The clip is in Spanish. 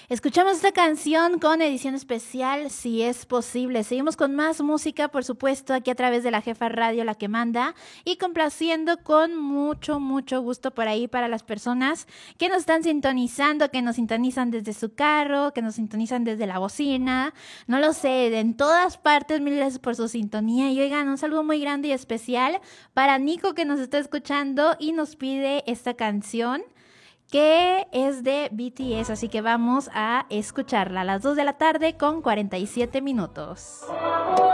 Escuchamos esta canción con edición especial, si es posible. Seguimos con más música, por supuesto, aquí a través de la Jefa Radio, la que manda, y complaciendo con mucho, mucho gusto por ahí para las personas que nos están sintonizando, que nos sintonizan desde su carro, que nos sintonizan desde la bocina, no lo sé, en todas partes. Mil gracias por su sintonía. Y oigan, un saludo muy grande y especial para Nico, que nos está escuchando y nos pide esta canción, que es de BTS, así que vamos a escucharla a las 2 de la tarde con 47 minutos.